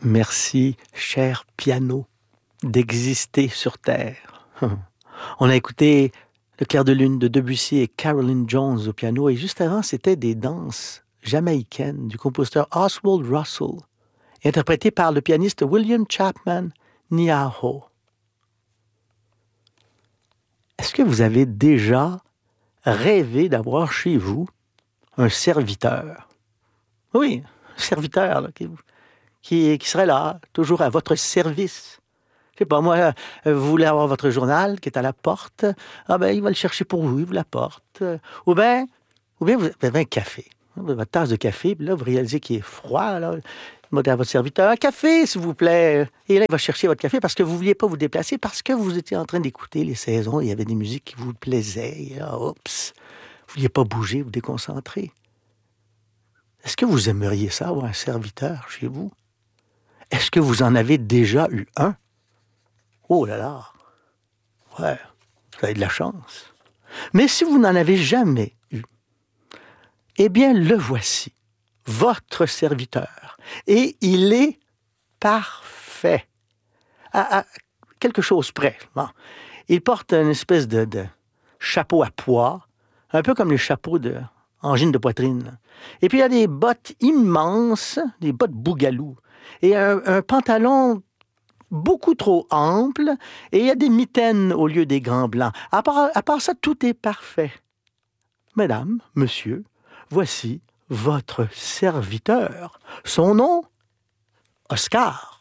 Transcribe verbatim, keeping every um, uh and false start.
Merci, cher piano, d'exister sur Terre. On a écouté Le clair de lune de Debussy et Caroline Jones au piano, et juste avant, c'était des danses jamaïcaines du compositeur Oswald Russell, interprétées par le pianiste William Chapman Nyahoo. Est-ce que vous avez déjà rêvé d'avoir chez vous un serviteur? Oui, un serviteur là, qui, qui, qui serait là, toujours à votre service. Je sais pas, moi, vous voulez avoir votre journal qui est à la porte, ah ben, il va le chercher pour vous, il vous l'apporte. Ou bien, ou bien vous avez un café, votre tasse de café, puis là, vous réalisez qu'il est froid, là, vous demandez à votre serviteur, un café, s'il vous plaît. Et là, il va chercher votre café parce que vous ne vouliez pas vous déplacer, parce que vous étiez en train d'écouter les saisons, il y avait des musiques qui vous plaisaient, et là, oups, vous ne vouliez pas bouger, vous déconcentrer. Est-ce que vous aimeriez ça, avoir un serviteur chez vous? Est-ce que vous en avez déjà eu un? Oh là là! Ouais, vous avez de la chance. Mais si vous n'en avez jamais eu, eh bien, le voici, votre serviteur. Et il est parfait. À, à quelque chose près. Bon. Il porte une espèce de, de chapeau à pois, un peu comme les chapeaux de angine de poitrine. Et puis, il a des bottes immenses, des bottes bougalou, et un, un pantalon beaucoup trop ample, et il y a des mitaines au lieu des gants blancs. À part, à part ça, tout est parfait. Mesdames, monsieur, voici votre serviteur. Son nom, Oscar.